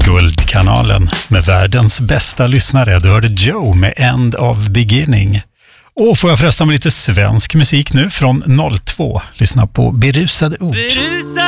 Guldkanalen med världens bästa lyssnare. Du hörde Joe med End of Beginning. Och får jag förresten med lite svensk musik nu från 02. Lyssna på Berusade ord.